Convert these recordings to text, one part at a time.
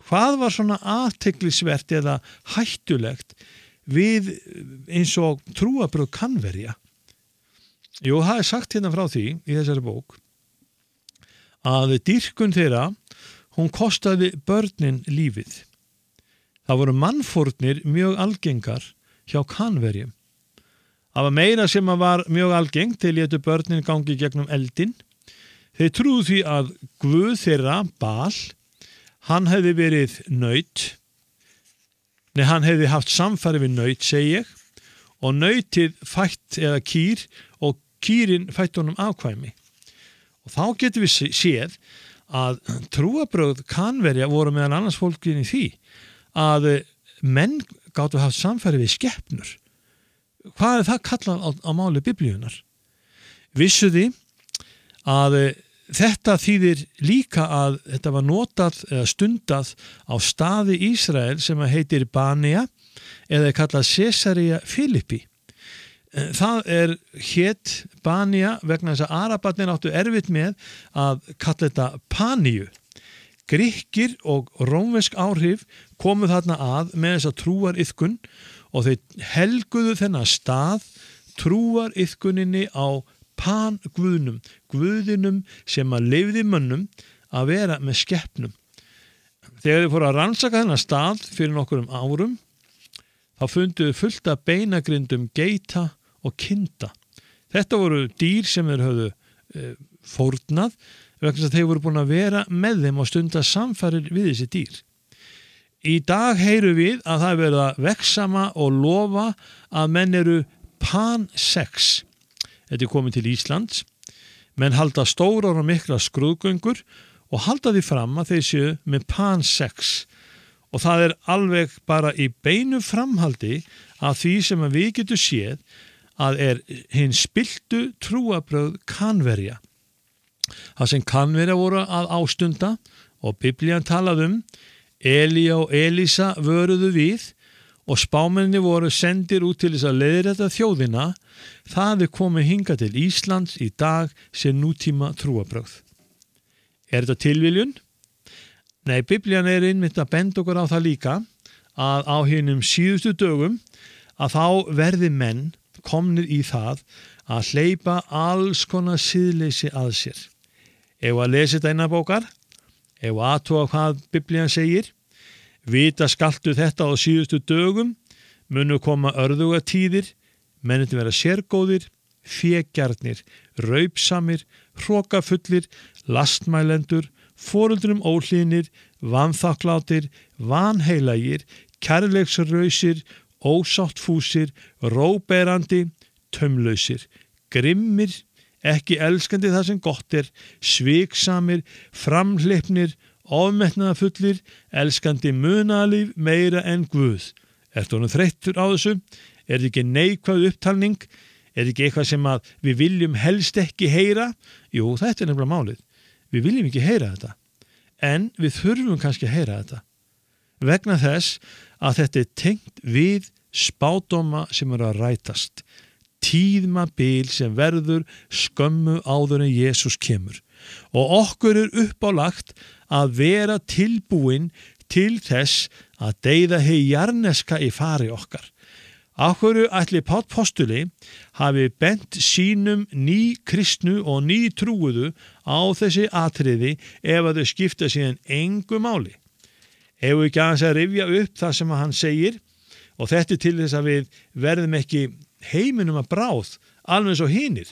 Hvað var svona athyglisvert eða hættulegt við eins og trúarbrögð Kanaverja? Jú, það sagt hérna frá því í þessari bók að dýrkun þeirra, hún kostaði börnin lífið. Það voru mannfórnir mjög algengar hjá Kanaverjum. Það var meira sem var mjög algengt, þeir létu börnin gangi gegnum eldinn. Þeir trúðu því að Guð þeirra, Baal, hann hefði verið hann hefði haft samfæri við naut, segi ég, og nautið fætt eða kýr og kýrin fætt honum afkvæmi. Og þá getum við séð að trúarbrögð Kanaverja voru meðal annars fólkin í því að menn gátu haft samfæri við skepnur. Hvað það kallað á máli Biblíunnar? Vissu því að þetta þýðir líka að þetta var notað eða stundað á staði Ísrael sem heitir Banea eða kallað Caesarea Philippi. Það hét Banea vegna þess að Arabarnir áttu erfitt með að kalla þetta Paníu. Grikkir og rómversk áhrif komu þarna að með þessa trúariðkun og þeir helguðu þennan stað trúariðkuninni á Pan-guðnum, guðinum sem að leyfði mönnum að vera með skepnum. Þegar þeir fóru að rannsaka þennan stað fyrir nokkurum árum, þá funduðu fullt af beinagrindum geita og kinda. Þetta voru dýr sem þeir höfðu fórnað vegna þess að þeir voru búin að vera með þeim og stunda samfarir við þessi dýr. Í dag heyrum við að það er verið að vegsama og lofa að menn eru pansex. Þetta komið til Íslands. Menn halda stórar og mikla skrúðgöngur og halda því fram að þeir séu með pansex. Og það alveg bara í beinu framhaldi af því sem við getum séð að hinn spilltu trúarbrögð Kanaverja. Það sem Kanaverja voru að ástunda og Biblían talaði Elía og Elísa vöruðu við og spámenni voru sendir út til þess að leiðrétta þjóðina. Það komið hingað til Íslands í dag sem nútíma trúarbrögð. Þetta tilviljun? Nei, Biblían einmitt að benda okkur á það líka að á hinum síðustu dögum að þá verði menn komnir í það að hleypa alls konar siðleysi að sér. Ef að lesa þetta innan bókar, ef að athuga hvað Biblían segir, vita skaltu þetta á síðustu dögum, munu koma örðugatíðir, mennirnir vera sérgóðir, fégjarnir, raupsamir, hrokafullir, lastmælendur, foreldrum óhlýðnir, vanþakklátir, vanheilagir, kærleiksrausir, ósáttfúsir, róberandi, taumlausir, grimmir, ekki elskandi það sem gott sviksamir, framhleypnir, ofmetnaðarfullir, elskandi munaðarlíf meira en Guð. Ertu honum þreyttur á þessu? Þetta ekki neikvæð upptalning? Þetta ekki eitthvað sem að við viljum helst ekki heyra? Jú, þetta nefnilega málið. Við viljum ekki heyra þetta. En við þurfum kannski að heyra þetta. Vegna þess að þetta tengt við spádóma sem að rætast. Tíðmabil sem verður skömmu áður en Jesús kemur. Og okkur uppálagt að vera tilbúin til þess að deyða hið jarneska í fari okkar. Af hverju ætli Páll postuli hafi bent sínum ný kristnu og ný trúuðu á þessi atriði ef að þau skipta síðan engu máli. Ef við ekki aðeins að rifja upp það sem hann segir og þetta til þess að við verðum ekki heiminum að bráð alveg eins og hinir.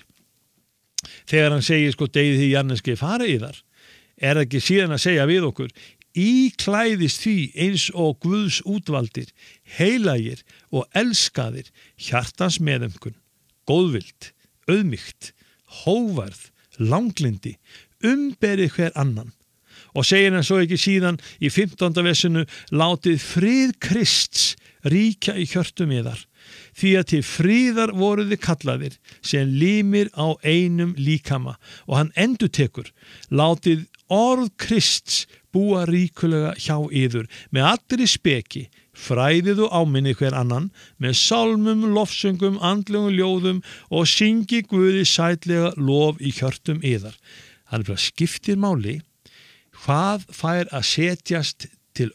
Þegar hann segir deyði því jarneski fari í þar, það ekki síðan að segja við okkur íklæðist því eins og Guðs útvaldir, heilagir og elskaðir, hjartans meðumkun, góðvild, auðmýkt, hóvarð, langlindi, umberið hver annan. Og segir hann svo ekki síðan í 15. versinu, látið frið Krists ríkja í hjörtum yðar, því að til fríðar voruð þið kallaðir sem límir á einum líkama. Og hann endurtekur, látið orð Krists búa ríkulega hjá yður með allri speki, fræðið og áminnið hver annan með sálmum, lofsöngum, andlegum ljóðum og syngi Guði sætlega lof í hjörtum yðar. Hann bara skiptir máli hvað fær að setjast